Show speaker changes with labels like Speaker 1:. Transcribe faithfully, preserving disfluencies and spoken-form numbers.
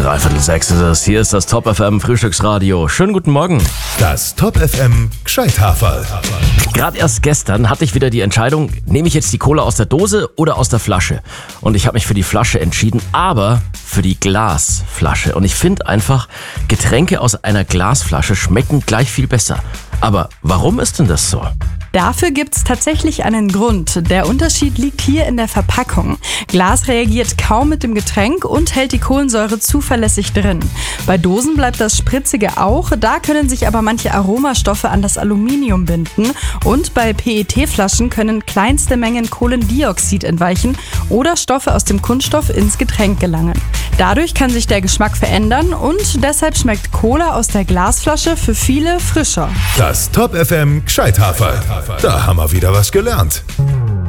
Speaker 1: Dreiviertel sechs ist es. Hier ist das Top F M Frühstücksradio. Schönen guten Morgen.
Speaker 2: Das Top F M Gscheithaferl.
Speaker 1: Gerade erst gestern hatte ich wieder die Entscheidung, nehme ich jetzt die Cola aus der Dose oder aus der Flasche? Und ich habe mich für die Flasche entschieden, aber für die Glasflasche. Und ich finde einfach, Getränke aus einer Glasflasche schmecken gleich viel besser. Aber warum ist denn das so?
Speaker 3: Dafür gibt's tatsächlich einen Grund. Der Unterschied liegt hier in der Verpackung. Glas reagiert kaum mit dem Getränk und hält die Kohlensäure zuverlässig drin. Bei Dosen bleibt das Spritzige auch, da können sich aber manche Aromastoffe an das Aluminium binden. Und bei P E T-Flaschen können kleinste Mengen Kohlendioxid entweichen oder Stoffe aus dem Kunststoff ins Getränk gelangen. Dadurch kann sich der Geschmack verändern und deshalb schmeckt Cola aus der Glasflasche für viele frischer.
Speaker 2: Das Top F M Gscheithaferl. Da haben wir wieder was gelernt.